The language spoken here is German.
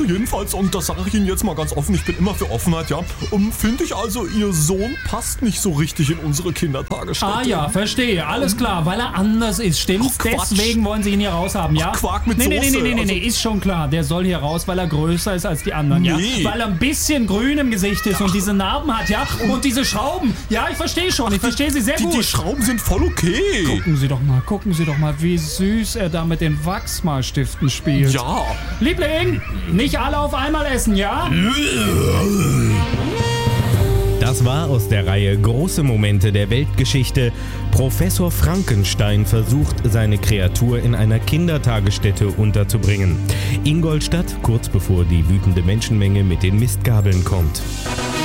jedenfalls, und das sage ich Ihnen jetzt mal ganz offen, ich bin immer für Offenheit, ja, finde ich also, Ihr Sohn passt nicht so richtig in unsere Kindertagesstätte. Ah ja, verstehe, alles klar, weil er anders ist, stimmt's? Deswegen wollen Sie ihn hier raushaben, ja? Quark mit Soße. Nee, ist schon klar, der soll hier raus, weil er größer ist als die anderen, ja? Weil er ein bisschen grün im Gesicht ist und diese Narben hat, ja? Und diese Schrauben, ja, ich verstehe schon, ich verstehe Sie sehr gut. Die Schrauben sind voll okay. Gucken Sie doch mal, wie süß er da mit den Wachsmalstiften spielt. Ja. Liebling, nicht alle auf einmal essen, ja? Das war aus der Reihe Große Momente der Weltgeschichte. Professor Frankenstein versucht, seine Kreatur in einer Kindertagesstätte unterzubringen. Ingolstadt, kurz bevor die wütende Menschenmenge mit den Mistgabeln kommt.